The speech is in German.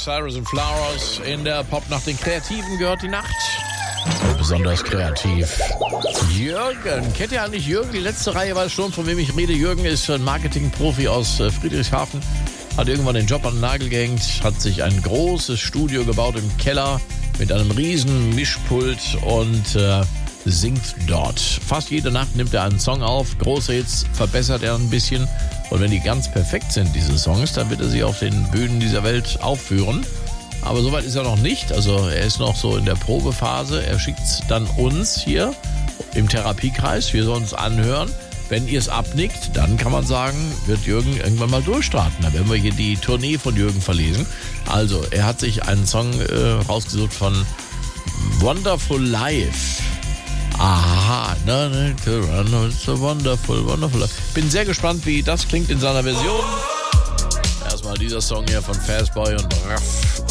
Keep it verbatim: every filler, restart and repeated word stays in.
Cyrus and Flowers. In der Popnacht den Kreativen gehört die Nacht. Besonders kreativ. Jürgen. Kennt ihr eigentlich Jürgen? Die letzte Reihe weiß schon, von wem ich rede. Jürgen ist ein Marketingprofi aus Friedrichshafen. Hat irgendwann den Job an den Nagel gehängt. Hat sich ein großes Studio gebaut im Keller mit einem riesen Mischpult und äh, singt dort. Fast jede Nacht nimmt er einen Song auf. Große Hits verbessert er ein bisschen. Und wenn die ganz perfekt sind, diese Songs, dann wird er sie auf den Bühnen dieser Welt aufführen. Aber soweit ist er noch nicht. Also er ist noch so in der Probephase. Er schickt es dann uns hier im Therapiekreis. Wir sollen es anhören. Wenn ihr es abnickt, dann kann man sagen, wird Jürgen irgendwann mal durchstarten. Da werden wir hier die Tournee von Jürgen verlesen. Also er hat sich einen Song äh, rausgesucht von Wonderful Life. Aha, no need to run, it's so wonderful, wonderful. Bin sehr gespannt, wie das klingt in seiner Version. Erstmal dieser Song hier von Fastboy und Raff.